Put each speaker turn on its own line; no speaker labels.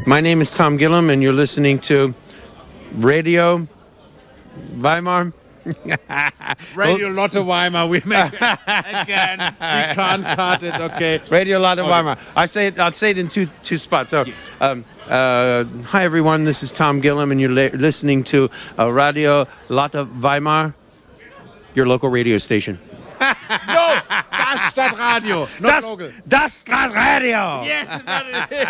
My name is Tom Gillum, and you're listening to Radio Weimar.
Radio Lotte Weimar, we make it again. We can't cut it, okay.
Radio Lotte Weimar. I'll say it in two spots. So, hi everyone, this is Tom Gillum, and you're listening to Radio Lotte Weimar, your local radio station.
No, das Stadtradio, not local.
Das Stadtradio.
Yes, that is it.